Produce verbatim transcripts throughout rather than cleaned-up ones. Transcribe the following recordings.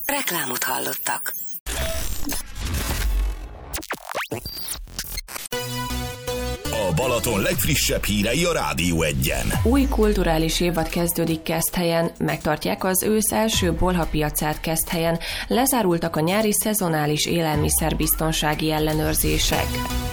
Reklámot hallottak. A Balaton legfrissebb hírei a Rádió Egyen. Új kulturális évad kezdődik Keszthelyen, megtartják az ősz első bolhapiacát Keszthelyen, lezárultak a nyári szezonális élelmiszerbiztonsági ellenőrzések.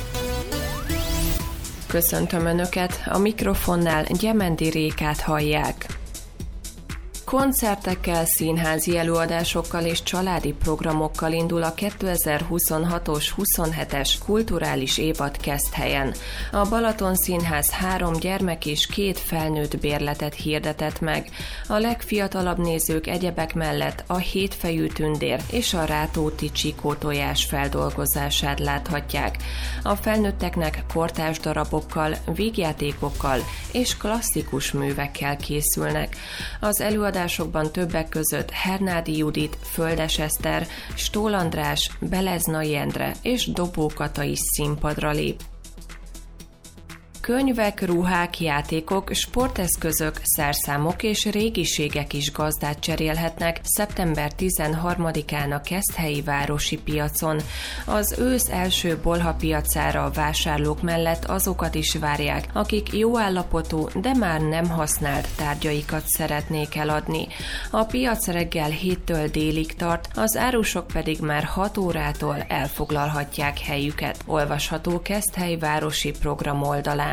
Köszöntöm Önöket, a mikrofonnál Gyemendi Rékát hallják. Koncertekkel, színházi előadásokkal és családi programokkal indul a kétezer-huszonhatos huszonhetes kulturális évad Keszthelyen. A Balaton Színház három gyermek és két felnőtt bérletet hirdetett meg. A legfiatalabb nézők egyebek mellett a hétfejű tündér és a Rátóti csikótojás feldolgozását láthatják. A felnőtteknek kortárs darabokkal, vígjátékokkal és klasszikus művekkel készülnek. Az előadás Adásokban többek között Hernádi Judit, Földes Eszter, Stól András, Beleznai Endre és Dobó Kata is színpadra lép. Könyvek, ruhák, játékok, sporteszközök, szerszámok és régiségek is gazdát cserélhetnek szeptember tizenharmadikán a Keszthelyi városi piacon. Az ősz első bolhapiacára a vásárlók mellett azokat is várják, akik jó állapotú, de már nem használt tárgyaikat szeretnék eladni. A piac reggel héttől délig tart, az árusok pedig már hat órától elfoglalhatják helyüket. Olvasható Keszthely városi program oldalán.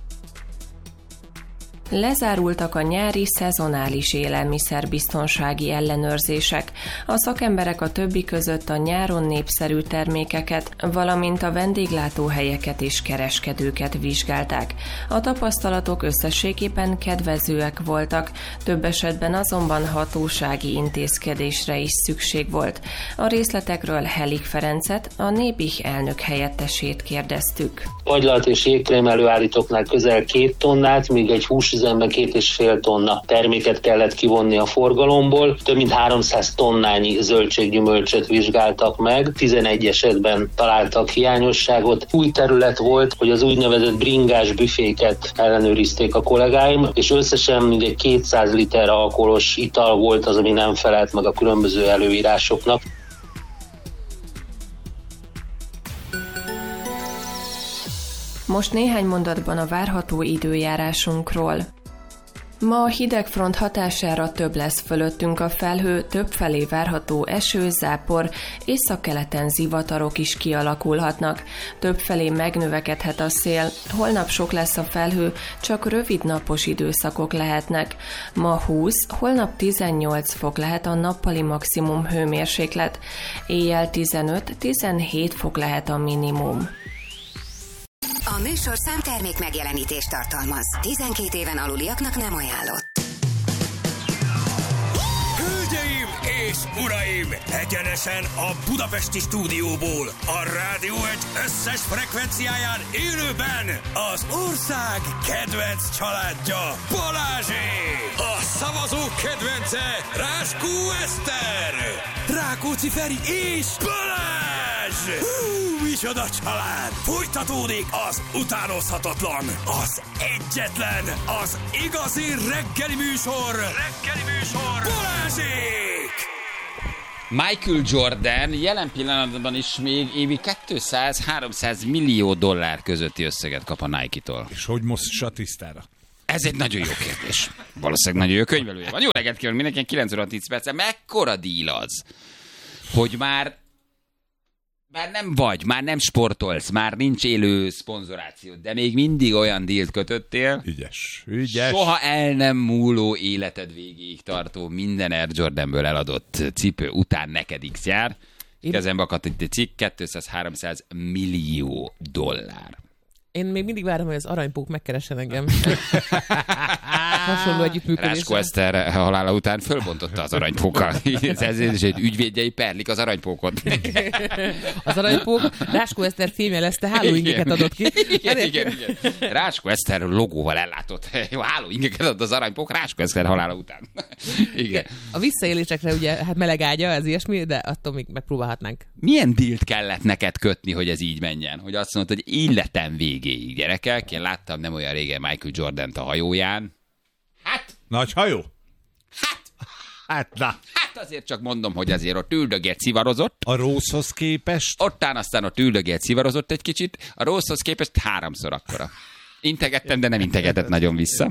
Lezárultak a nyári szezonális élelmiszerbiztonsági ellenőrzések. A szakemberek a többi között a nyáron népszerű termékeket, valamint a vendéglátóhelyeket és kereskedőket vizsgálták. A tapasztalatok összességében kedvezőek voltak, több esetben azonban hatósági intézkedésre is szükség volt. A részletekről Helik Ferencet, a Nébih elnök helyettesét kérdeztük. Agylalt és jégkrém előállítóknál közel két tonnát, míg egy húsüzemben két és fél tonna terméket kellett kivonni a forgalomból. Több mint háromszáz tonnányi zöldséggyümölcsöt vizsgáltak meg, tizenegy esetben találtak hiányosságot. Új terület volt, hogy az úgynevezett bringás büféket ellenőrizték a kollégáim, és összesen mindegy kétszáz liter alkoholos ital volt az, ami nem felelt meg a különböző előírásoknak. Most néhány mondatban a várható időjárásunkról. Ma a hidegfront hatására több lesz fölöttünk a felhő, többfelé várható eső, zápor, északkeleten zivatarok is kialakulhatnak. Többfelé megnövekedhet a szél, holnap sok lesz a felhő, csak rövid napos időszakok lehetnek. Ma húsz, holnap tizennyolc fok lehet a nappali maximum hőmérséklet, éjjel tizenöt-tizenhét fok lehet a minimum. A műsorszám termék megjelenítést tartalmaz. tizenkét éven aluliaknak nem ajánlott. Hölgyeim és uraim! Egyenesen a budapesti stúdióból, a Rádió Egy összes frekvenciáján élőben az ország kedvenc családja, Balázsék! A szavazók kedvence, Ráskó Eszter! Rákóczi Feri és Balázs! Hú, micsoda család! Folytatódik az utánozhatatlan, az egyetlen, az igazi reggeli műsor! Reggeli műsor! Balázsék! Michael Jordan jelen pillanatban is még évi kétszáz-háromszáz millió dollár közötti összeget kap a Nike-tól. És hogy mossa tisztára? Ez egy nagyon jó kérdés. Valószínűleg nagyon jó könyvelője van. Jó reggelt kívánok mindenkinek, kilenc óra tíz perc. Mekkora díl az, hogy már Már nem vagy, már nem sportolsz, már nincs élő szponzoráció, de még mindig olyan dílt kötöttél. Ügyes, ügyes. Soha el nem múló életed végéig tartó minden Air Jordanből eladott cipő után neked X jár. Kezembe akadt egy cikk, kétszáz-háromszáz millió dollár. Én még mindig várom, hogy az aranypók megkeressen engem. Hasonló együttműködésre. Ráskó Eszter halála után fölbontotta az aranypókkal. Ez is egy ügyvédjei perlik az aranypókot. Az aranypók Ráskó Eszter fémjelezte hálóingeket adott ki. Igen, igen, igen. Ráskó Eszter logóval ellátott jó hálóingeket adott az aranypók Ráskó Eszter halála után. Igen. A visszaélésekre ugye hát meleg ágya, ez ilyesmi, de attól még megpróbálhatnánk. Milyen dílt kellett neked kötni, hogy ez így menjen? Hogy azt mondod, hogy életem végéig, gyerekek. Én láttam nem olyan régen Michael Jordant a hajóján. Hát? Nagy hajó? Hát? Hát, na. Hát? Hát azért csak mondom, hogy azért ott üldögélt, szivarozott. A Rószhoz képest? Ottán aztán ott üldögélt, szivarozott egy kicsit. A Rószhoz képest háromszor akkora. Integettem, de nem integetett nagyon vissza.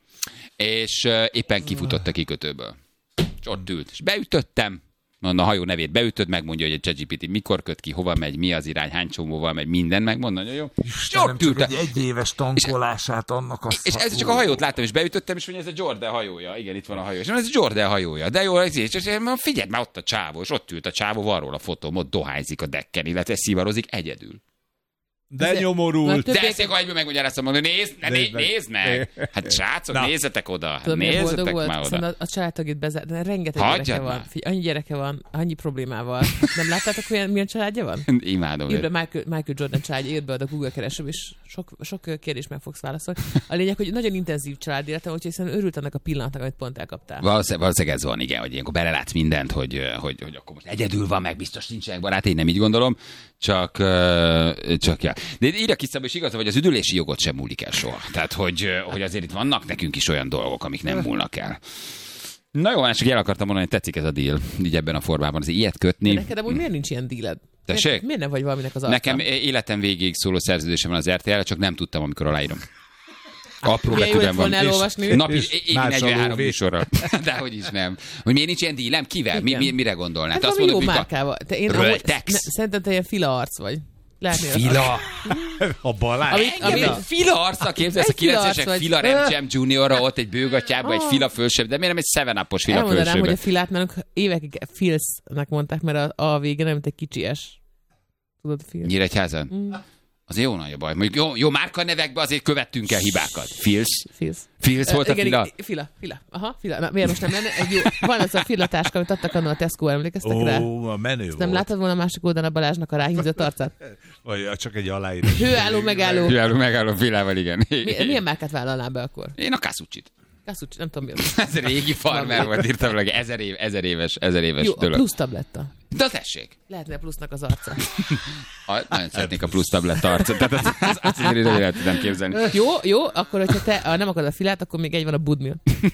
És uh, éppen kifutott a kikötőből. És ott ült. És beütöttem. Mondom, a hajó nevét beütöd, megmondja, hogy a ChatGPT mikor köt ki, hova megy, mi az irány, hány csomóval megy, minden megmondja, nagyon jó. Istenem, csak egy egyéves tankolását annak a... És ez csak a hajót láttam, és beütöttem, és mondja, ez a Jordan hajója. Igen, itt van a hajó. És mondja, ez a Jordan hajója. De jó, és, és, és figyeld már, ott a csávó, és ott ült a csávó, van róla a fotóm, ott dohányzik a decken, illetve szivarozik egyedül. De ez nyomorult. De ezt akkor egyből megmagyaráztam mondani, nézd, ne, nézd, nézd meg! Hát srácok, Na. nézzetek oda, Tudom, nézzetek már oda. Szóval a, a családtagét bezárt, de rengeteg Hagyjad gyereke már. van. Figy, annyi gyereke van, annyi problémával. Nem láttátok, milyen, milyen családja van? Imádom. Írd be Michael, Michael Jordan családja, írd be a Google keresőbe, és sok, sok kérdést meg fogsz válaszolni. A lényeg, hogy nagyon intenzív család életem, úgyhogy szerintem örült annak a pillanatnak, amit pont elkaptál. Valószínűleg, valószínűleg ez van, igen, hogy ilyenkor belelátsz mindent, hogy, hogy, hogy akkor most egyedül van, meg biztos nincsenek barát, én nem így gondolom, csak, csak ja. De írja ki Szabó, és igaz, hogy az üdülési jogot sem múlik el soha. Tehát, hogy, hogy azért itt vannak nekünk is olyan dolgok, amik nem múlnak el. Na jó, csak el akartam mondani, hogy tetszik ez a deal, így ebben a formában, azért ilyet kötni. De neked amúgy miért nincs ilyen dealed? Tessék? Miért, miért nem vagy valaminek az arcán? Nekem életem végéig szóló szerződésem van az er té el, csak nem tudtam, amikor aláírom. Apró betűben van. Elolvasni. Napi évi negyvenhárom műsorral. De hogy is nem. Hogy miért nincs ilyen dílem? Kivel? Mi, mi, mire gondolnál? Hát te azt valami mondod, jó hogy márkával. Te én amúgy, ne, szerintem te ilyen fila arc vagy. Látni Fila. A Balázs. Ami, ami egy fila arca képzelsz, a kilencvenesek Fila Rem Jam Juniorra ott egy bőgatyában, egy fila fölsőbb, de miért nem egy seven upos fila fölsőbb? Elmondanám, hogy a filát már évekig Filsznek mondták, mert a, a vége nem, mint egy kicsi S. Tudod, Filsz? Nyíregyházan? Mm. Az jó nagy a baj. Mondjuk jó, jó márka nevekbe azért követtünk el hibákat. Filsz? Filsz. Filsz volt a igen, fila? Igen, fila, fila. Aha, fila. Na, miért most nem lenne? Egy jó, van az a filatáska, amit adtak annak a Tesco, emlékeztek Ó, rá? Ó, a menő volt. Nem láttad volna a másik oldalon a Balázsnak a ráhízott arcát? Vagy csak egy aláírás. Hőálló, megálló. Hőálló, megálló filával, igen. Mi, milyen márkát vállalnál be akkor? Én a Kasucsit. Kasucsit, nem tudom mi az. Ez régi farmer volt, írtam meg, ezer, év, ezer éves, ezer éves jó, dolog. Jó, plusz tabletta. De tessék. Lehetne a plusznak az arca. A, nagyon szeretnék a plusz tabletta arcot, tehát azt, azt, azt azért nem el tudom képzelni. Jó, jó, akkor hogyha te ha nem akarod a filát, akkor még egy van a budmil.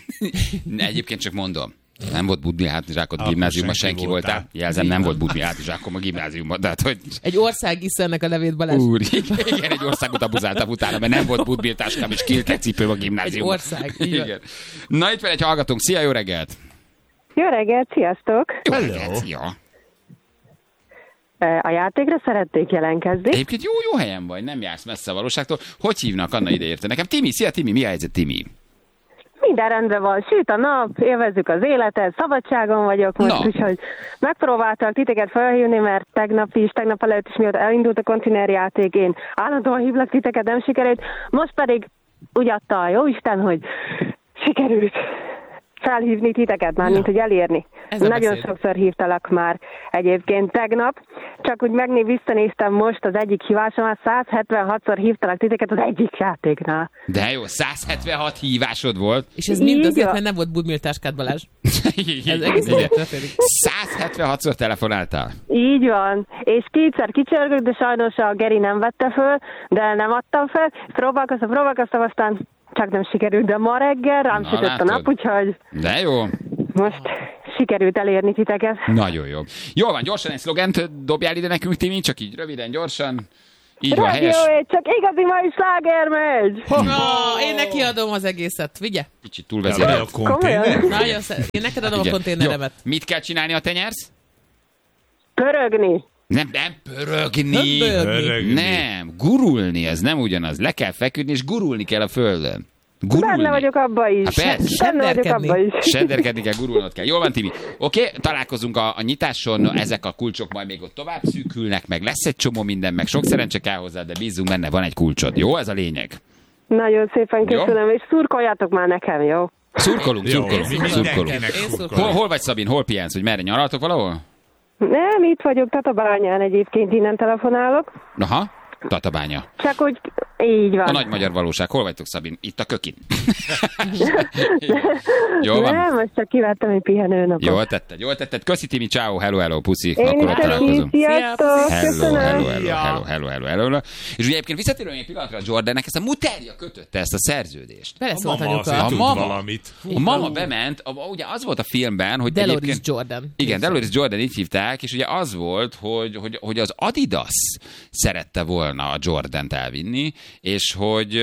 Egyébként csak mondom. Nem volt budmi hátizsákot gimnáziumban, senki, senki voltál. voltál. Jelzem, nem volt budmi hátizsákom a gimnáziumban. Tehát, hogy... Egy ország isz ennek a nevét, Balázs. Úr, igen, egy országot abuzáltam utána, mert nem volt budmi táskám, és kiltek cipőm a gimnáziumban. Egy ország, igen. Na, itt van egy hallgatónk. Szia, jó reggelt! Jó reggelt, sziasztok! Jó reggelt, szia! A játékra szerették jelentkezni. Egyébként jó, jó helyen vagy, nem jársz messze a valóságtól. Hogy hívnak, Anna ide érte? Nekem Timi, szia Timi, mi a helyzet, Timi? Minden rendben van, süt a nap, élvezzük az életet, szabadságon vagyok most, Na. úgyhogy megpróbáltam titeket felhívni, mert tegnap is, tegnap előtt is mióta elindult a konténer játék, én állandóan hívlak titeket, nem sikerült, most pedig úgy adta a jóisten, hogy sikerült felhívni titeket már, mint hogy elérni. Nagyon sokszor hívtalak már egyébként tegnap, csak úgy megnév visszanéztem most az egyik hívásomat, száz hetvenhatszor hívtalak titeket az egyik játéknál. De jó, száz hetvenhat hívásod volt. És ez mind Így azért, van. mert nem volt budmil táskád, Balázs. Igen, Ez egész igen. történik. száz hetvenhatszor telefonáltál. Így van, és kétszer kicsörgök, de sajnos a Geri nem vette föl, de nem adtam fel, próbálkoztam, próbálkoztam, aztán csak nem sikerült, de ma reggel rám Na, sütött a látod? nap, úgyhogy De jó. most sikerült elérni titeket. Nagyon jó. Jól van, gyorsan egy szlogent dobjál ide nekünk, Timi, csak így röviden, gyorsan. Így van, helyes. Rádió, csak igazi mai sláger megy! Oh, én neki adom az egészet, vigye. Kicsit túlvezérel. A konténer? Nagyon szeret. Én neked adom a konténeremet. Jó. Mit kell csinálni, ha te nyersz? Pörögni. Nem, nem pörögni. Nem pörögni. Nem, gurulni, ez nem ugyanaz. Le kell feküdni, és gurulni kell a földön. Gurulni. Benne vagyok abba is. Hát persze. Benne vagyok Senderkedni. abba is. Senderkedni kell, gurulnod kell. Jól van, Timi. Oké, okay, találkozunk a, a nyitáson, ezek a kulcsok majd még ott tovább szűkülnek, meg lesz egy csomó minden, meg sok szerencse kell hozzá, de bízunk benne, van egy kulcsod. Jó, ez a lényeg. Nagyon szépen köszönöm, és szurkoljatok már nekem, jó? Szurkolunk, Jó, szurkolunk, mi szurkolunk. mindenkinek Én szurkolunk. Hol, hol vagy, Szabin? Hol pihensz? Hogy merre nyaraltok valahol? Nem, itt vagyok Tatabányán egyébként, innen telefonálok. Aha, Tatabánya. Csak úgy Így van. A nagy magyar valóság. Hol vagytok, Szabin? Itt a kökin. Jól van? Nem, most csak kivettem egy pihenőnapot. Jól tetted, jól tetted. Köszi, Timi, ciao, hello, hello, puszi. Én Akkor is ott találkozunk. sziasztok, Hello, köszönöm. hello, hello, hello, hello, hello, hello. És ugye egyébként visszatérően egy pillanatra a Jordannek, ezt a muterja kötötte ezt a szerződést. Beleszólt A mama anyuka. azért A tud mama, valamit. a mama bement, a, ugye az volt a filmben, hogy Deloris egyébként... Jordan. Igen, Deloris Jordan így hívták, és ugye az volt, hogy, hogy, hogy az Adidas szerette volna a Jordant elvinni, és hogy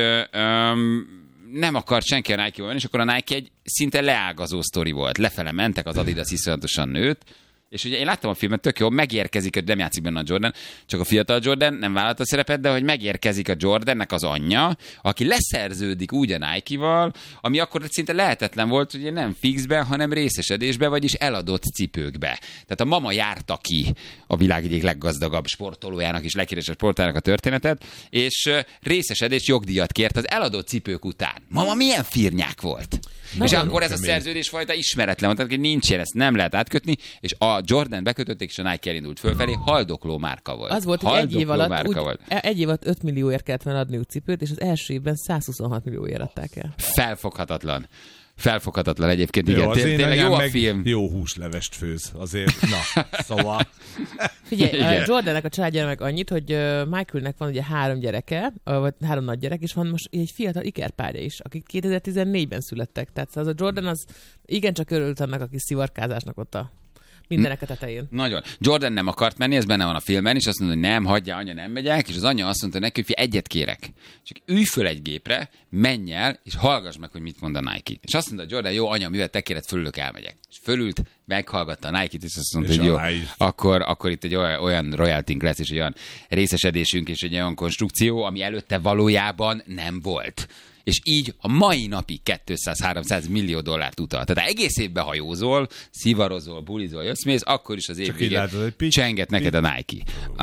öm, nem akart senki a Nike-val menni, és akkor a Nike egy szinte leágazó sztori volt. Lefele mentek, az Adidas iszonyatosan nőtt, és ugye én láttam a filmet, tök jó, megérkezik, hogy nem játszik benne a Jordan, csak a fiatal Jordan nem vállalta a szerepet, de hogy megérkezik a Jordannek az anyja, aki leszerződik úgy a Nike-val, ami akkor szinte lehetetlen volt, ugye nem fixbe, hanem részesedésbe, vagyis eladott cipőkbe. Tehát a mama járta ki a világ egyik leggazdagabb sportolójának és leghíresebb sportolójának a történetet, és részesedés jogdíjat kért az eladott cipők után. Mama milyen firnyák volt! Na, és akkor ez a szerződésfajta ismeretlen, tehát hogy nincs ilyen, ezt nem lehet átkötni, és a Jordan bekötötték, és a Nike elindult fölfelé, haldokló márka volt. Az volt, hogy egy év alatt, úgy, volt. egy év alatt öt millióért kellett volna adniuk cipőt, és az első évben százhuszonhat millióért adták el. Felfoghatatlan. Felfoghatatlan egyébként, Jó, igen. az én Tényleg jó a meg film. Jó húslevest főz, azért, na, szóval. Figyelj, a Jordannek a családjára meg annyit, hogy Michaelnek van ugye három gyereke, vagy három nagy gyerek, és van most egy fiatal ikerpárja is, akik kétezer-tizennégyben születtek. Tehát az a Jordan az igencsak örült annak a kis szivarkázásnak ott a mindenek a tetején. Nagyon. Jordan nem akart menni, ez benne van a filmben, és azt mondta, hogy nem, hagyja, anya, nem megyek, és az anya azt mondta neki, hogy egyet kérek. Csak ülj föl egy gépre, menj el, és hallgass meg, hogy mit mond a Nike. És azt mondta Jordan, jó, anya, mivel te kéred, fölülök, elmegyek. És fölült, meghallgatta a Nike-t, és azt mondta, és hogy jó, akkor, akkor itt egy olyan, olyan royaltink lesz, és egy olyan részesedésünk, és egy olyan konstrukció, ami előtte valójában nem volt. És így a mai napig kétszáz-háromszáz millió dollárt utal. Tehát egész évben hajózol, szivarozol, bulizol, jössz, mész, akkor is az év végén csenget neked a Nike.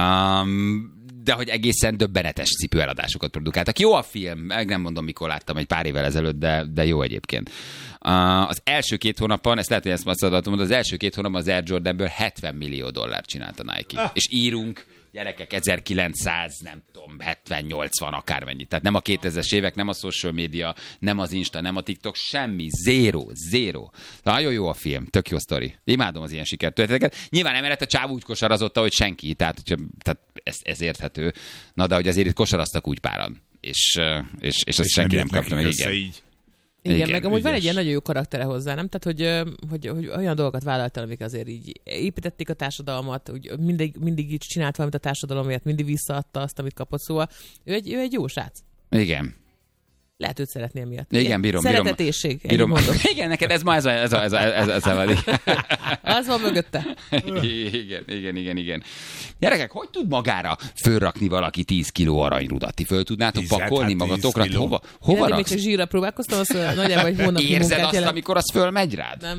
Um, de hogy egészen döbbenetes cipőeladásokat produkáltak. Jó a film, meg nem mondom, mikor láttam, egy pár évvel ezelőtt, de, de jó egyébként. Uh, az első két hónapban, ezt lehet, hogy ezt most adatom, az első két hónapban az Air Jordanből hetven millió dollárt csinált a Nike. Ah. És írunk, gyerekek, ezerkilencszáz, nem tudom, hetven nyolcvan akármennyi. Tehát nem a kétezres évek, nem a social media, nem az Insta, nem a TikTok, semmi, zéro, zéro. Nagyon jó a film, tök jó sztori. Imádom az ilyen sikertörténeteket. Nyilván emellett a csáv úgy kosarazotta, hogy senki, tehát, tehát ez, ez érthető. Na, de hogy azért itt kosaraztak úgy páran. És, és, és azt senki nem kapta meg, igen. Így. Igen, igen, meg amúgy ügyes. van egy ilyen nagyon jó karaktere hozzá, nem? Tehát, hogy, hogy, hogy olyan dolgokat vállaltál, amik azért így építették a társadalmat, úgy mindig, mindig így csinált valamit a társadalomért, mindig visszaadta azt, amit kapott, szóval ő egy, ő egy jó srác. Igen. Lehet őt szeretni emiatt. Igen, bírom, Szeretetésség, bírom. mondom. Igen, neked ez ma ez a, ez a, ez a, ez a, ez a, ez a az van mögötte. Igen, igen, igen, igen. Gyerekek, hogy tud magára fölrakni valaki tíz kiló aranyrudat? Ti föl tudnátok tíz, pakolni hát magatokra? tíz kiló. Hova, hova Én még raksz? csak zsírra próbálkoztam, az nagyjából egy hónapi Érzed munkát azt, jelent. amikor az fölmegy rád? Nem.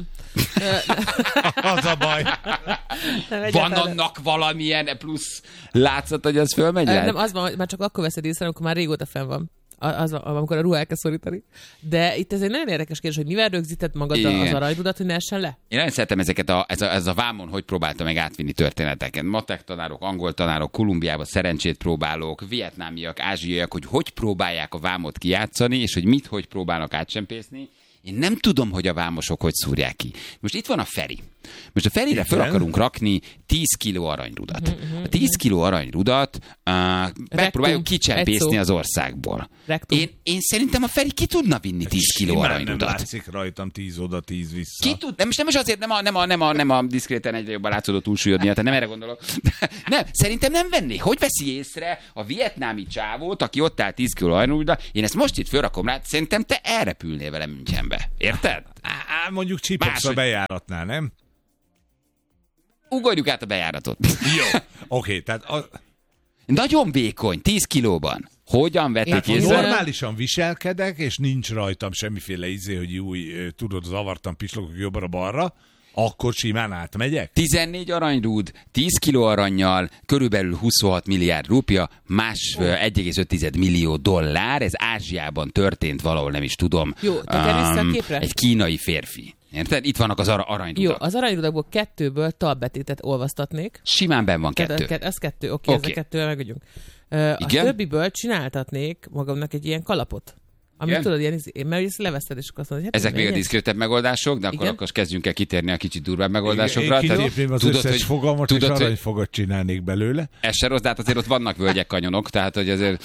Az a baj. Nem, Van annak valamilyen plusz látszat, hogy az fölmegy rád? Nem, az van, hogy már csak akkor veszed észre, amikor már régóta fenn van. Az, amikor a ruha elkezd szorítani. De itt ez egy nagyon érdekes kérdés, hogy mivel rögzíted magad Igen. az aranyrudat, hogy ne essen le? Én nagyon szeretem ezeket a, ez, a, ez a vámon, hogy próbálta meg átvinni történeteket. Matek tanárok, angol tanárok, Kolumbiába szerencsét próbálók, vietnámiak, ázsiaiak, hogy hogy próbálják a vámot kijátszani, és hogy mit, hogy próbálnak átsempészni. Én nem tudom, hogy a vámosok hogy szúrják ki. Most itt van a Feri. Most a Ferire fel akarunk rakni tíz kiló aranyrudat. A tíz kiló aranyrudat uh, megpróbáljuk kicsempészni az országból. Én, én szerintem a Feri ki tudna vinni tíz kiló aranyrudat. Nem látszik rajtam tíz oda, tíz vissza. Ki tud, nem, most nem is azért, nem a, nem a, nem a, nem a diszkréten egyre jobban látszódó túlsúlyodni, tehát nem erre gondolok. Nem, szerintem nem venné. Hogy veszi észre a vietnámi csávót, aki ott áll tíz kiló aranyrudat? Én ezt most itt fölrakom rá, szerintem te elrepülnél velem Münchenbe. Érted? Á, mondjuk csipogsz a bejáratnál, nem? Ugorjuk át a bejáratot. Jó, oké, okay, tehát... A... Nagyon vékony, tíz kilóban. Hogyan vették észre? Normálisan viselkedek, és nincs rajtam semmiféle izé, hogy új, tudod, zavartam, pislogok jobbra-balra, akkor simán átmegyek? tizennégy aranyrúd, tíz kiló arannyal, körülbelül huszonhat milliárd rúpia, más oh. egy egész öt millió dollár, ez Ázsiában történt valahol, nem is tudom. Jó, te um, vissza a képre? Egy kínai férfi. Érted? Itt vannak az ara- aranyrudak. Jó, az aranyrudakból kettőből talbetétet olvasztatnék. Simán benn van kettő. Ke- ez kettő, oké, Oké. ezzel kettővel megügyünk. Uh, a Igen? többiből csináltatnék magamnak egy ilyen kalapot. Amit Igen? tudod, ilyen, mert ezt leveszted, és akkor azt mondod, hogy Ezek még a diszkrétebb megoldások, de akkor, Igen? akkor kezdjünk el kitérni a kicsit durvább megoldásokra. Én Tehát kitépném az tudod, összes hogy- fogalmat, tudod, és hogy- aranyfogat csinálnék belőle. Ez se rossz, de hát azért ott vannak völgyek, kanyonok, tehát hogy azért...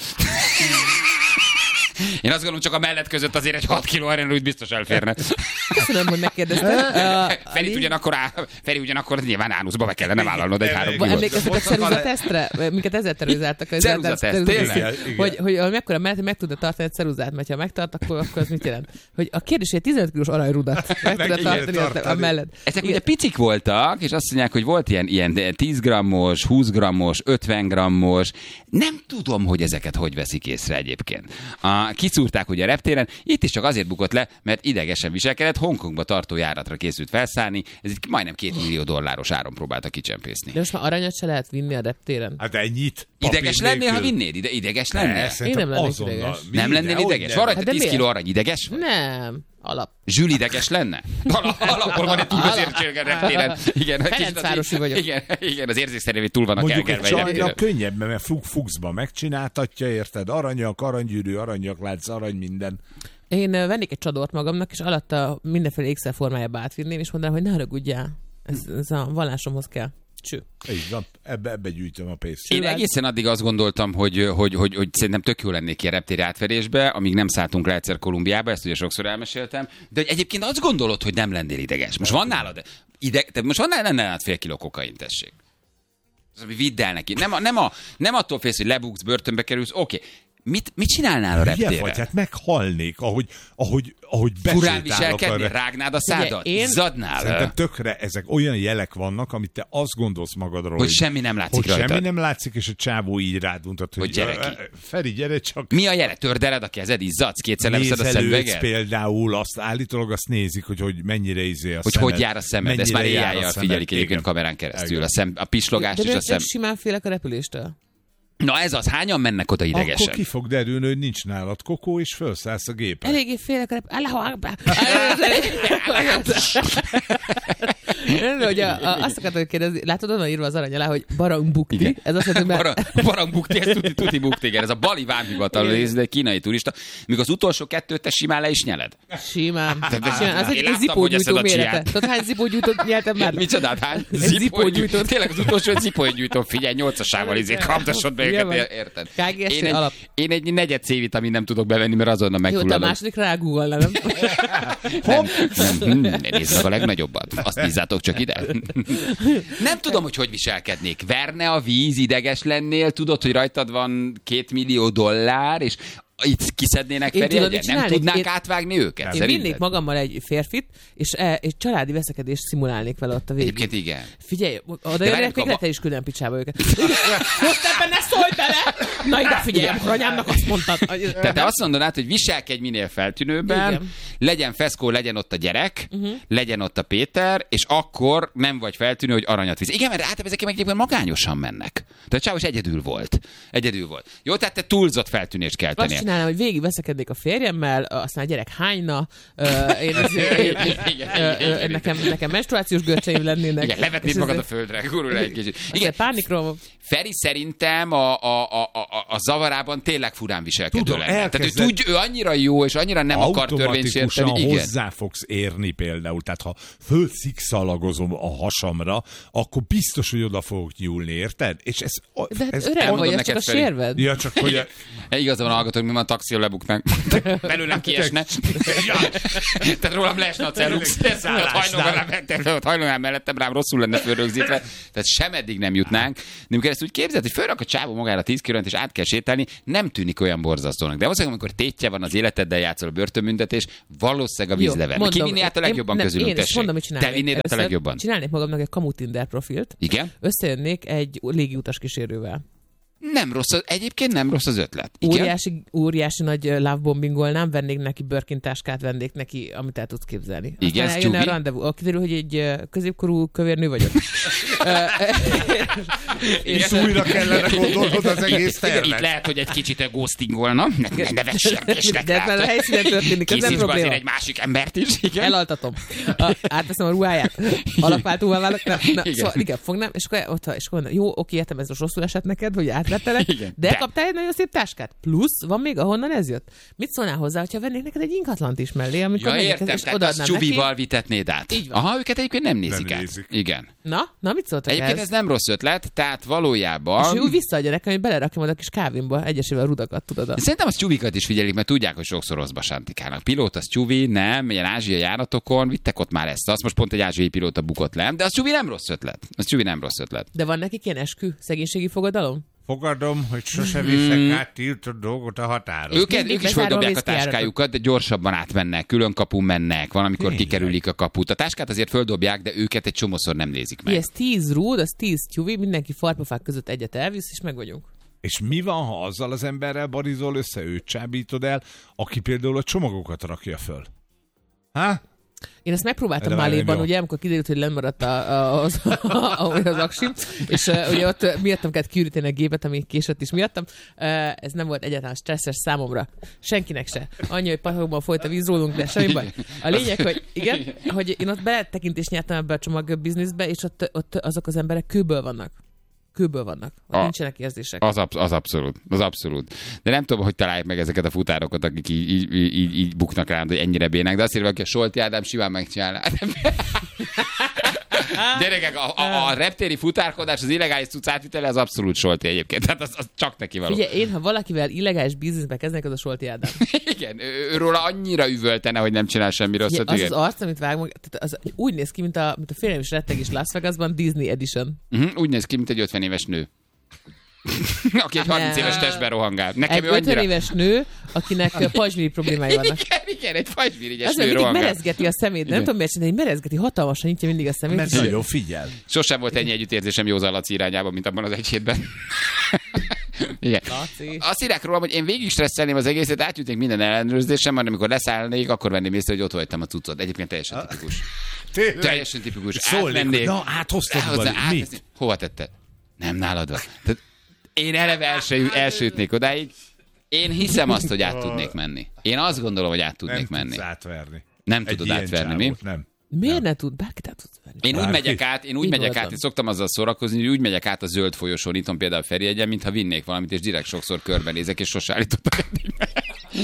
Én azt gondolom, csak a mellett között azért egy hat kiló aranyruda úgy biztos elférne. Köszönöm, hogy megkérdezted. Uh, Feri ugyanakkor, á, Feri ugyanakkor nyilván ánuszba be kellene vállalnod egy három kilót. Emlékeztek a ceruzatesztre? Minket ezzel terrorizáltak. hogy Ceruzateszt, tényleg? Hogy, hogy mekkora mellett meg tudod tartani a ceruzát, mert ha megtart, akkor, akkor az mit jelent? Hogy a kérdés, hogy tizenöt kilós aranyrudat meg tudod tartani, tartani a mellett. Ezek ugye picik voltak, és azt mondják, hogy volt ilyen, ilyen tíz grammos, húsz grammos, ötven grammos. Nem tudom, hogy ezeket hogy veszik észre egyébként. A, kiszúrták ugye a reptéren, itt is csak azért bukott le, mert idegesen viselkedett, Hongkongba tartó járatra készült felszállni, ez itt majdnem két millió dolláros áron próbálta kicsempészni. De most már aranyat se lehet vinni a reptéren. Hát ennyit. Ideges papír lennél, ha nélkül. vinnél? Ide, ideges lennél? Persze, Én nem lennék azonnal. ideges. Nem Minden, lennél hogy ideges? nem. Van rajta Hát de tíz miért? kiló arany, ideges vagy? Nem. Alap. Zsül ideges lenne? Alap, alapból van egy túlvezértség a reptéren. Igen, egy kicsit az- Ferencvárosi vagyok. Igen, igen, az érzékszerevé túl vannak Mondjuk egy elkerve. csajnak könnyebb, mert fug fuxba megcsináltatja, érted? Aranyak, aranygyűrű, aranyaklánc, arany minden. Én ö, vennék egy csadort magamnak, és alatta mindenféle ékszerformájába átvinném, és mondanám, hogy ne haragudjál. Ez, ez a vallásomhoz kell. Cső. Így van, ebbe, ebbe gyűjtöm a pénzt. Én egészen addig azt gondoltam, hogy, hogy, hogy, hogy szerintem tök jó lennék ilyen reptéri átverésbe, amíg nem szálltunk le egyszer Kolumbiába, ezt ugye sokszor elmeséltem, de hogy egyébként azt gondolod, hogy nem lennél ideges. Most van nálad, ide, te most van nálad fél kiló kokain, tessék. Az, ami vidd el neki. Nem, a, nem, a, nem attól félsz, hogy lebuksz, börtönbe kerülsz, oké. Okay. Mit, mit csinálnál a Milyen reptéren? vagy? Hát meghalnék, ahogy, ahogy, ahogy Furán besétálok viselkedni? arra. Rágnád a szádat? Ugye, én- Izzadnál? Szerintem tökre ezek olyan jelek vannak, amit te azt gondolsz magadról, Hogy semmi nem látszik hogy rajtad. semmi nem látszik, és a csávó így rád mutat, hogy, Hogy gyere ki. Feri, gyere csak. Mi a jele? Tördeled a kezed, izzadsz? Kétszer leveszed a Nézelődsz szemüveget? például, azt állítólag azt nézik, hogy, hogy mennyire izé a Hogy szemed. hogy jár a szemed, de ezt már mennyire jár a éjjel szemed. figyelik egyébként Igen. kamerán keresztül. Igen. A, szem, a pislogás De és a miért szem. simán félek a repüléstől? Na ez az, hányan mennek oda Akkor idegesen? ki fog derülni, hogy nincs nálad kokó, és felszállsz a gépen. Eléggé félek a repüléstől. Allahu Akbar. Nem, hogy a, a, azt akartam kérdezni, látod, onnan írva az arany alá, hogy barangbukti. Igen. Ez azt jelenti, hogy már... Bara, barangbukti, ez tuti, tuti bukti, igen. Ez a bali vámhivatal, ez egy kínai turista. Míg az utolsó kettőt te simán le is nyeled. Simán. de- Simán. Az én egy láttam, zipógyújtó hogy eszed a mérete. csiát. Tudod, hány zipógyújtót nyeltem már? Micsodát, hány? Egy zipógyújtót. Tényleg az utolsó egy zipógyújtó. Figyelj, nyolcasával izé kaptasod be Ugye őket, vagy? érted? ká gé es Én egy, alap. én egy negyed C-vitamin nem tudok bevenni, mert azonnal Jó, te a megfulladok. második rágúval, nem? Nem, nem, nem, nézd meg a legnagyobbat. Azt bízzátok csak ide. Nem tudom, hogy hogy viselkednék. Verne a víz, ideges lennél, tudod, hogy rajtad van két millió dollár, és itt kiszednének Én Feri tudod, egyet? mit Nem csinálnék? tudnánk Én- átvágni őket? Én Szerinted? vinnék magammal egy férfit, és, e, és családi veszekedést szimulálnék vele ott a végén. Egyébként igen. Figyelj, oda várjuk, jönnek, még a- lehet el is külden picsába őket. Most ebben ne szólj bele! Na ide figyelj, akkor anyámnak azt mondtad. Tehát te azt mondanád, hogy viselkedj minél feltűnőben, Igen. legyen feszkó, legyen ott a gyerek, uh-huh. legyen ott a Péter, és akkor nem vagy feltűnő, hogy aranyat visz. Igen, mert általában ezek meg egyébként magányosan mennek. Tehát Csávos egyedül volt. Egyedül volt. Jó, tehát te túlzott feltűnést kell Azt tenni. csinálnám, hogy végig veszekednék a férjemmel, aztán a gyerek hányna, ö, én, én, én, Igen, ö, igen, ö, igen. nekem, nekem menstruációs görcseim lennének. Igen, levetnéd És magad a ez- földre, gurul egy kicsit. Igen, Igen, pánikról. Feri szerintem a, a, a, a, a zavarában tényleg furán viselkedő Tudom, lenne. Tehát ő, elkezded- tudj, ő annyira jó, és annyira nem akar törvénysérteni. automatikusan Igen. hozzá fogsz érni például. Tehát ha fölszikszalagozom a hasamra, akkor biztos, hogy oda fogok nyúlni, érted? És ez, De hát ez öreg elmondom vagy, ez neked, csak a Feri. sérved. Ja, csak hogy a, E, Igaza van, hallgatók, mi van, a taxi lebuknánk. Belőlem kiesne. Tehát rólam leesne a cellux. Ott hajlónál mellettem rám rosszul lenne fölrögzítve. Tehát sem eddig nem jutnánk. De amikor ezt úgy képzeld, hogy fölrak a csávó magára tíz kilót és át kell sétálni, nem tűnik olyan borzasztónak. De valószínűleg, amikor tétje van az életeddel, játszol a börtönbüntetés, valószínűleg a víz Jó, lever. mondom, Ki vinné át a én- legjobban nem, közülünk, én is tessék? mondom, hogy Te csinálnék. vinnéd át a Először legjobban? Csinálnék magamnak egy kamu Tinder profilt, Igen? összejönnék egy légiutas kísérővel. Nem rossz, egyébként nem rossz az ötlet. Igen? Óriási, óriási nagy lovebombingolnám, vennék neki Birkin-táskát, vennék neki, amit el tudsz képzelni. Igen, aztán eljönne a rendezvú. Kiderül, hogy egy középkorú kövérnő vagyok. És újra kellene gondolnod az egész tervet. Itt lehet, hogy egy kicsit ghostingolna. Ne, ne vessem, és de ez már a helyszínen történik, ez nem probléma. Azért egy másik embert is. Igen? Elaltatom. A, átveszem a ruháját. Alapváltóval válok. Na, na, igen. Szóval igen, fognám, és akkor, ott, és akkor jó, oké, értem, ez most rosszul esett neked, hogy átvettelek, de, de kaptál egy nagyon szép táskát. Plusz, van még, ahonnan ez jött. Mit szólnál hozzá, hogyha vennék neked egy ingatlant is mellé, amikor ja, értem, és tehát azt Csubival vitetnéd át. Így van. Aha, őket egyébként nem nézik nem át. Nézik. Igen. Na, na, mit szóltak egyébként ez? ez nem rossz ötlet, tehát valójában... És ő úgy visszaadja nekem, hogy belerakja majd a kis kávémba egyesével rudakat, tudod. Szerintem az Csubikat is figyelik, mert tudják, hogy sokszor rosszba sántikálnak. Pilóta, az Csubi, nem, ilyen ázsiai járatokon, vittek ott már ezt. Azt most pont egy ázsiai pilóta bukott le, de az Csubi nem rossz ötlet. Az Csubi nem rossz ötlet. De van nekik ilyen eskü, szegénységi fogadalom? Fogadom, hogy sose viszek mm. át tiltott dolgot a határon. Ők, ők is földobják a táskájukat, de gyorsabban átmennek, külön kapun mennek, valamikor Tényleg. kikerülik a kaput. A táskát azért földobják, de őket egy csomószor nem nézik meg. Ez tíz rúd, az tíz tyúvi, mindenki farpafák között egyet elvisz, és meg vagyunk. És mi van, ha azzal az emberrel barizol össze, őt csábítod el, aki például a csomagokat rakja föl? Há? Én ezt megpróbáltam Máléban, ugye, amikor kiderült, hogy lemaradt a, a, az, a, az aksim, és uh, ugye ott miattam kellett kiüríteni a gépet, ami késett is miattam. Uh, ez nem volt egyáltalán stresszes számomra. Senkinek se. Annyi, hogy patakban folyt a víz rólunk, de semmi baj. A lényeg, hogy igen, hogy én ott beletekintést nyertem ebbe a csomag bizniszbe, és ott, ott azok az emberek kőből vannak. Kőből vannak. Ott a, nincsenek érzések. Az, absz- az abszolút. Az abszolút. De nem tudom, hogy találják meg ezeket a futárokat, akik így, így, így, így buknak rá, hogy ennyire bének. De azt írva, hogy a Solti Ádám simán megcsinálná. Gyerekek, a, a, a reptéri futárkodás, az illegális cucc átvitele, az abszolút Solti egyébként. Tehát az, az csak neki való. Ugye én, ha valakivel illegális bizniszbe kezdnek, az a Solti Ádám. Igen, ő, őróla annyira üvöltene, hogy nem csinál semmi rosszat. Ugye, az igen. Az arc, amit vágunk, az úgy néz ki, mint a, mint a félelmes rettegés Las Vegasban, Disney Edition. Uh-huh, úgy néz ki, mint egy ötven éves nő. Aki egy harminc éves testben rohangál. Nekem egy ő annyira... ötven éves nő, akinek pajzsmirigy problémái vannak. Igen, igen, egy pajzsmirigyes nő rohangál. Merezgeti a szemét, nem tudom miért csinálni, merezgeti hatalmasan, nyitja mindig a szemét. Mert nagyon figyel. Sosem volt ennyi együttérzésem Józan Laci irányában, mint abban az egy hétben. Igen. Laci. Azt írják rólam, hogy én végig stresszelném az egészet, átjutnék minden ellenőrzésem, majd amikor leszállnék, akkor venném észre, hogy ott hagytam a cuccot. Egyébként teljesen tipikus. Tényleg? Teljesen tipikus. Átmennék. Na, áthoztad Bali. Hova tetted? Nem nálad van. Tehát én eleve első, elsőtnék odáig. Én hiszem azt, hogy át tudnék menni. Én azt gondolom, hogy át tudnék nem menni. Nem átverni. Nem tudod átverni, mi? Nem. Miért nem. ne tud? Bárkit át tudsz verni. Én úgy megyek át, én úgy Így megyek át, én szoktam azzal szórakozni, hogy úgy megyek át a zöld folyosón, itthon például Ferihegyen, mintha vinnék valamit, és direkt sokszor körbenézek, és sose állítottak eddig meg.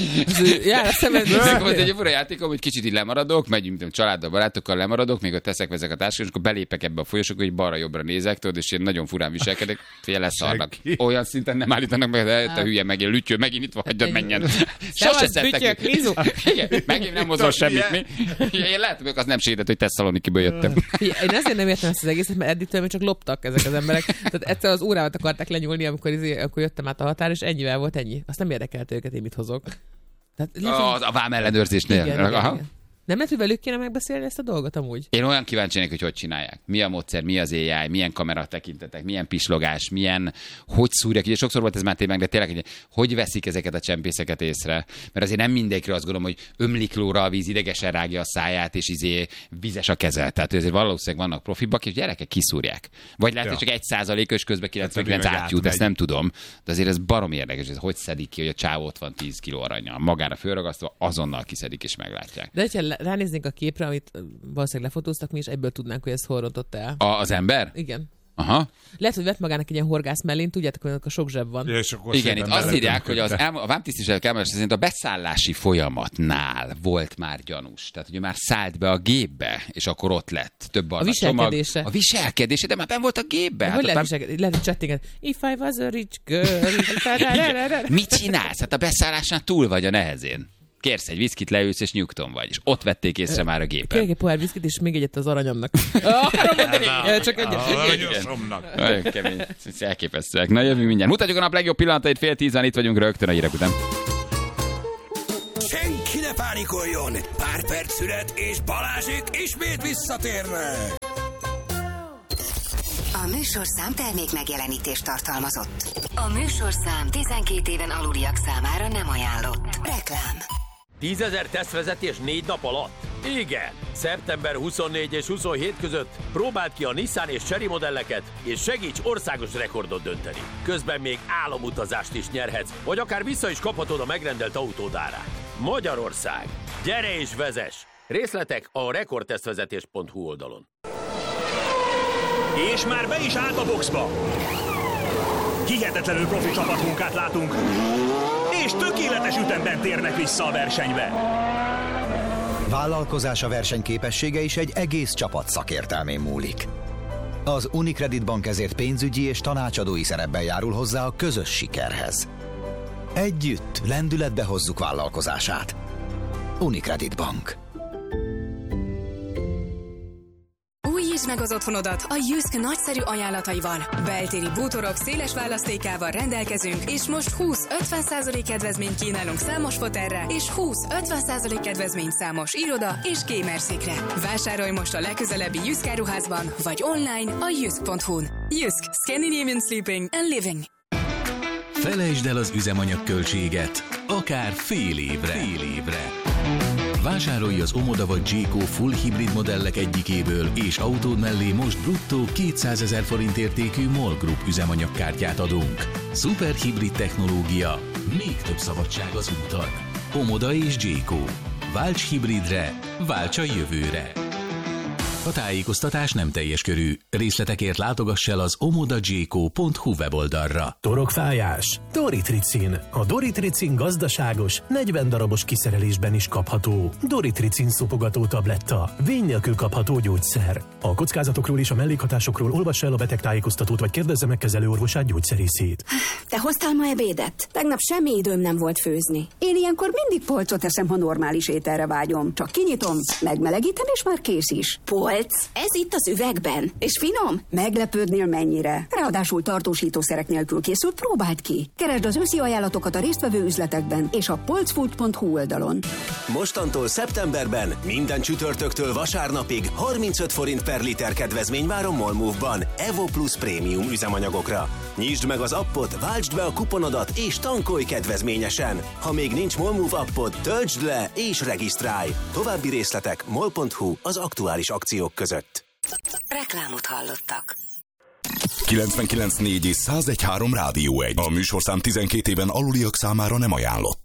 Jár a szemed. Nekem volt egy fura játékom, hogy kicsit így lemaradok, megyünk, mint családdal, barátokkal lemaradok, még ott teszek, vezek a táskát, és akkor belépek ebbe a folyosókba, hogy balra-jobbra nézek, tudod, és én nagyon furán viselkedek, fél leszarnak. Olyan szinten nem állítanak meg, de te hülye meg, én lütyő, megint itt van, hagyjad menjen. Sose szedtek. Megint nem mozol semmit, mi? Én látom, hogy az nem segített, hogy te Szalonikiből jöttem. Én ezért nem értem ezt az egészet, mert eddig tőlem csak loptak ezek az emberek. Tehát egyszer az órámat akarták lenyúlni, amikor, izé, akkor jöttem át a határ, és ennyivel volt ennyi. Azt nem érdekelt őket, én mit hozok. Tehát, a, a vám ellenőrzésnél. Igen, igen, igen. Nem lehet, hogy velük kéne megbeszélni ezt a dolgot amúgy? Én olyan kíváncsi vagyok, hogy hogy csinálják. Mi a módszer, mi az á i, milyen kamera tekintetek, milyen pislogás, milyen, hogy szúrják. Ugye sokszor volt ez már tényleg, de tényleg, hogy veszik ezeket a csempészeket észre. Mert azért nem mindenkire azt gondolom, hogy ömlik lóra a víz, idegesen rágja a száját, és izé vizes a keze. Tehát azért valószínűleg vannak profibak, és gyerekek kiszúrják. Vagy lehet, ja. hogy csak egy százalékos közben kilencvenkilenc átjut, ezt nem tudom. De azért ez barom érdekes, hogy hogy szedik ki, hogy a csávó ott van tíz kiló aranyal. Magára fölragasztva, azonnal kiszedik és meglátják. De ránéznénk a képre, amit valószínűleg lefotóztak, mi is egyből tudnánk, hogy ez hol rontott el. A, az ember? Igen. Aha. Lehet, hogy vett magának egy ilyen horgász mellén, tudjátok, hogy a sok zseb van. Ja, igen, itt azt írják, hogy az elmo- a vámtisztviselők elmondása szerint a beszállási folyamatnál volt már gyanús. Tehát, hogy már szállt be a gépbe, és akkor ott lett több a viselkedése. Csomag. A viselkedése, de már benn volt a gépbe. Hát hogy lehet viselkedni? Lehet, hogy csettinget. If I was a rich girl. Mit csinálsz? Hát a beszállásnál túl vagy a nehezén. Kérsz egy viszkit, leülsz, és nyugton vagy. És ott vették észre már a gépen. Kérek egy pohár viszkit, és még egyet az aranyomnak. Csak egyet. Aranyosomnak. Nagyon kemény. Elképesztőek. Na, jövünk mindjárt. Mutatjuk a nap legjobb pillanatait, fél tízen itt vagyunk rögtön a hírek után. Senki ne pánikoljon! Pár perc szület, és Balázsék ismét visszatérnek! A műsorszám termék megjelenítést tartalmazott. A műsorszám tizenkét éven aluliak számára nem ajánlott. Reklám. tízezer tesztvezetés négy nap alatt? Igen! szeptember huszonnégy és huszonhét között próbáld ki a Nissan és Chery modelleket, és segíts országos rekordot dönteni. Közben még álomutazást is nyerhetsz, vagy akár vissza is kaphatod a megrendelt autód árát. Magyarország! Gyere és vezess! Részletek a rekordtesztvezetés pont hu oldalon. És már be is állt a boxba! Hihetetlenül profi csapatmunkát látunk, és tökéletes ütemben térnek vissza a versenybe. Vállalkozása versenyképessége is egy egész csapat szakértelmén múlik. Az Unicredit Bank ezért pénzügyi és tanácsadói szerepben járul hozzá a közös sikerhez. Együtt lendületbe hozzuk vállalkozását. Unicredit Bank. Újítsd meg az otthonodat a Jysk nagyszerű ajánlataival. Beltéri bútorok széles választékával rendelkezünk, és most húsz-ötven százalék kedvezményt kínálunk számos fotelre, és húsz-ötven százalék kedvezményt számos iroda és gamerszékre. Vásárolj most a legközelebbi Jysk áruházban, vagy online a jysk pont hu-n. Jysk. Scandinavian Sleeping and Living. Felejtsd el az üzemanyagköltséget, akár fél évre. Fél évre. Vásárolj az Omoda vagy Jayco full hibrid modellek egyikéből, és autód mellé most bruttó kétszázezer forint értékű MOL Group üzemanyagkártyát adunk. Szuperhibrid technológia, még több szabadság az úton. Omoda és Jayco. Válts hibridre, válts a jövőre. A tájékoztatás nem teljes körű. Részletekért látogass el az omoda jayco pont hu weboldalra. Torokfájás? Doritricin. A Doritricin gazdaságos, negyven darabos kiszerelésben is kapható. Doritricin szopogató tabletta. Vény nélkül kapható gyógyszer. A kockázatokról és a mellékhatásokról olvassa el a betegtájékoztatót, vagy kérdezze meg kezelőorvosát, gyógyszerészét. Te hoztál ma ebédet? Tegnap semmi időm nem volt főzni. Én ilyenkor mindig polcot eszem, ha normális ételre vágyom. Csak kinyitom, megmelegítem, és már kész is. Polc? Ez itt az üvegben. És finom? Meglepődnél mennyire. Ráadásul tartósítószerek nélkül készült, próbáld ki. Keresd az őszi ajánlatokat a résztvevő üzletekben és a polcfood pont hu oldalon. Mostantól szeptemberben minden csütörtöktől vasárnapig harmincöt forint per liter kedvezmény vár a MOL Move-ban Evo Plus prémium üzemanyagokra. Nyisd meg az appot, váltsd be a kuponodat és tankolj kedvezményesen. Ha még nincs MOL Move appod, töltsd le és regisztrálj. További részletek mol pont hu az aktuális akciók között. Reklámot hallottak. kilencvenkilenc négy és száz egy három Rádió egy. A műsorszám tizenkét éven aluliak számára nem ajánlott.